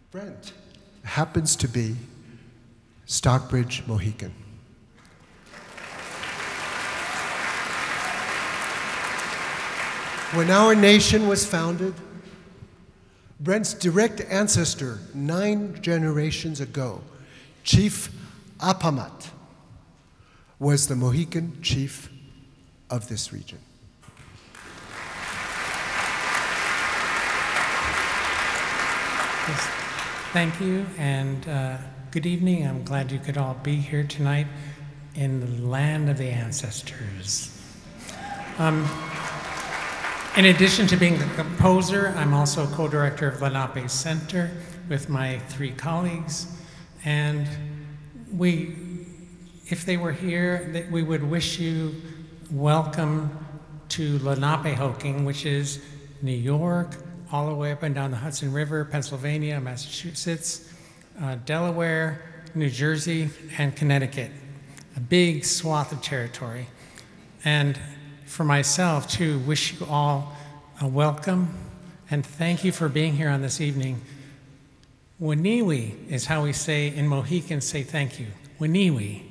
Brent happens to be Stockbridge Mohican. When our nation was founded, Brent's direct ancestor 9 generations ago, Chief Apamat, was the Mohican chief of this region. Yes, thank you, and good evening. I'm glad you could all be here tonight in the land of the ancestors. In addition to being the composer, I'm also co-director of Lenape Center with my 3 colleagues, and if they were here, we would wish you welcome to Lenapehoking, which is New York, all the way up and down the Hudson River, Pennsylvania, Massachusetts, Delaware, New Jersey, and Connecticut. A big swath of territory. And for myself, too, wish you all a welcome and thank you for being here on this evening. Waniwi is how we say in Mohican, say thank you. Waniwi.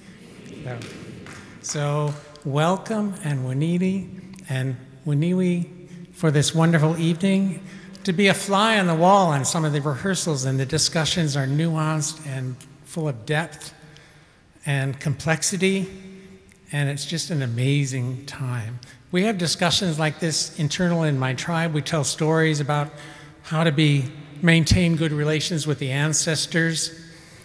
So welcome and Waniwi for this wonderful evening. To be a fly on the wall on some of the rehearsals, and the discussions are nuanced and full of depth and complexity, and it's just an amazing time. We have discussions like this internal in my tribe. We tell stories about how to maintain good relations with the ancestors,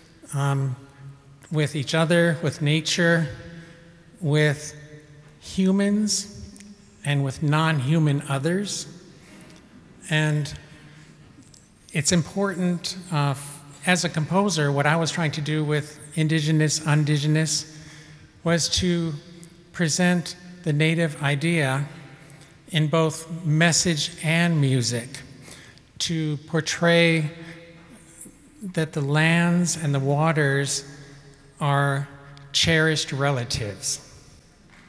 with each other, with nature, with humans, and with non-human others. And it's important, as a composer, what I was trying to do with Indigenous, Undigenous, was to present the Native idea in both message and music, to portray that the lands and the waters are cherished relatives.